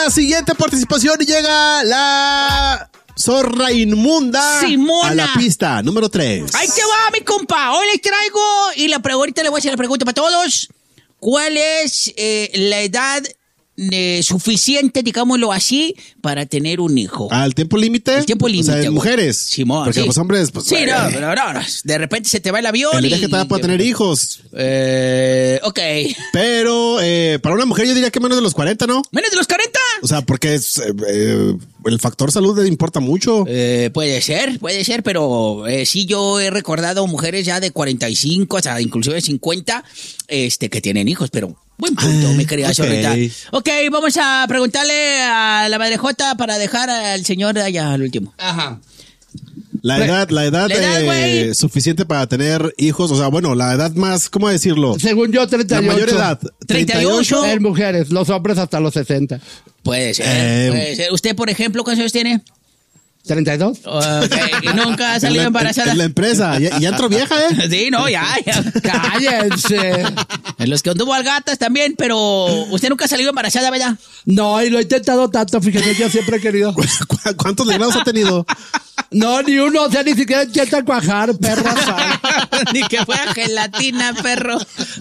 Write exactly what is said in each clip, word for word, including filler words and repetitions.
La siguiente participación llega la zorra inmunda Simona. a la pista, número tres. Ahí te va, mi compa. Hoy les traigo, y la pre- ahorita le voy a hacer la pregunta para todos. ¿Cuál es eh, la edad eh, suficiente, digámoslo así, para tener un hijo? ¿Al tiempo límite? El tiempo límite. O sea, en güey. mujeres. Simón, Porque sí. los hombres, pues... Sí, no, eh, pero no, no. De repente se te va el avión el y... que todavía puede tener hijos. Eh, ok. Pero eh, para una mujer yo diría que menos de los cuarenta, ¿no? ¿Menos de los cuarenta? O sea, porque es, eh, eh, el factor salud importa mucho. Eh, puede ser, puede ser, pero eh, sí yo he recordado mujeres ya de cuarenta y cinco, o sea, inclusive de cincuenta, este, que tienen hijos, pero buen punto, Ah, mi querida ok. zorrita. Ok, vamos a preguntarle a la madrejota para dejar al señor allá al último. Ajá. La edad, la edad, La edad, eh, güey. suficiente para tener hijos, o sea, bueno, la edad más, ¿cómo decirlo? Según yo, treinta y ocho. La mayor edad. treinta y ocho. En mujeres, los hombres hasta los sesenta. Puede ser, Eh, puede ser. ¿Usted, por ejemplo, cuántos años tiene? ¿treinta y dos? Ok, y nunca ha En salido la, embarazada. en la empresa. Ya, ya entró vieja, ¿eh? Sí, no, ya, ya. ¡Cállense! En los que anduvo al gatas también, pero usted nunca ha salido embarazada, ¿verdad? No, y lo he intentado tanto, fíjese, yo siempre he querido. ¿Cu- ¿Cuántos legrados ha tenido? No, ni uno, o sea, ni siquiera intenta cuajar, perro. Ni que fuera gelatina, perro.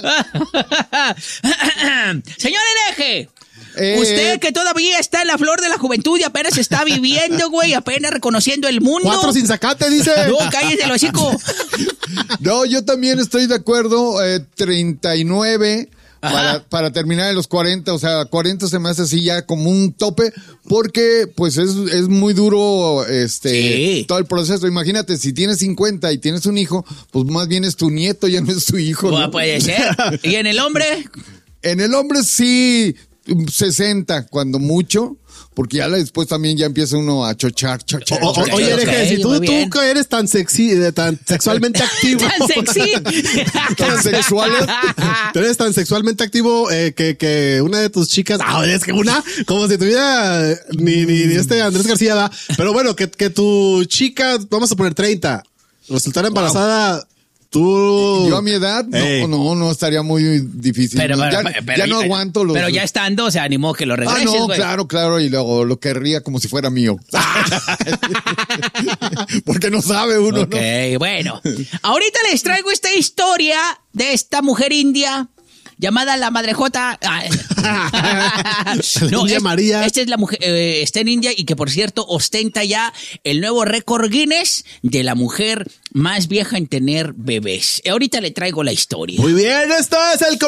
Señor Hereje, Eh, usted que todavía está en la flor de la juventud y apenas está viviendo, güey, apenas reconociendo el mundo. Cuatro sin sacate, dice. No, cállese el hocico. No, yo también estoy de acuerdo, eh, treinta y nueve para, para terminar en los cuarenta, o sea, cuarenta se me hace así ya como un tope, porque pues es, es muy duro este Sí. todo el proceso. Imagínate, si tienes cincuenta y tienes un hijo, pues más bien es tu nieto, ya no es tu hijo, Pues, ¿no? puede ser. ¿Y en el hombre? En el hombre sí, sesenta cuando mucho, porque ya después también ya empieza uno a chochar, chochar. O- o- chochar. oye, ok, Hereje, si tú, muy tú bien. que eres tan sexy, de tan sexualmente activo. Tan sexy. Tan sexuales. Tú eres tan sexualmente activo eh, que, que una de tus chicas, ah, es que una, como si tuviera eh, ni, ni, ni este Andrés García, ¿va? Pero bueno, que, que tu chica, vamos a poner treinta, resultara embarazada, tú... Yo a mi edad, no, Ey. no, no, estaría muy difícil. Pero, No, pero, ya, pero- ya no aguanto los... Pero ya estando, se animó que lo Ah, regreses, no, güey. claro, claro, y luego lo querría como si fuera mío. Porque no sabe uno, Ok, bueno. Ahorita les traigo esta historia de esta mujer india llamada la Madrejota. Ah, La India es- María. Esta es la mujer, eh, está en India y que por cierto ostenta ya el nuevo récord Guinness de la mujer más vieja en tener bebés. Ahorita le traigo la historia. Muy bien, esto es el